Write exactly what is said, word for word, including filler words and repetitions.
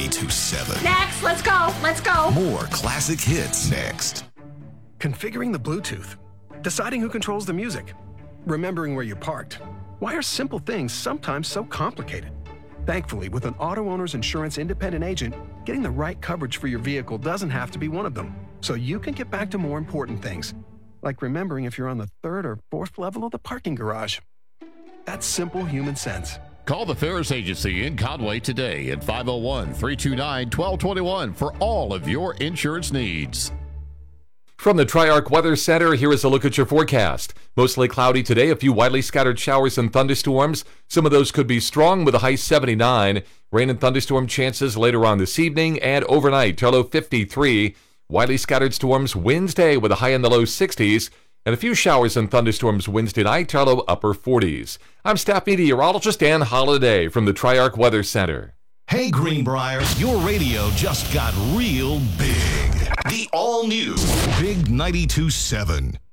ninety-two seven. Next, let's go, let's go. More classic hits next. Configuring the Bluetooth. Deciding who controls the music. Remembering where you parked. Why are simple things sometimes so complicated? Thankfully, with an Auto Owners Insurance independent agent, getting the right coverage for your vehicle doesn't have to be one of them. So you can get back to more important things, like remembering if you're on the third or fourth level of the parking garage. That's simple human sense. Call the Ferris Agency in Conway today at five oh one, three two nine, one two two one for all of your insurance needs. From the Triarch Weather Center, here is a look at your forecast. Mostly cloudy today, a few widely scattered showers and thunderstorms. Some of those could be strong with a high seventy-nine. Rain and thunderstorm chances later on this evening and overnight to a low fifty-three. Widely scattered storms Wednesday with a high in the low sixties. And a few showers and thunderstorms Wednesday night to a low upper forties. I'm staff meteorologist Dan Holliday from the Triarch Weather Center. Hey Greenbrier, your radio just got real big. The all-new Big ninety-two seven.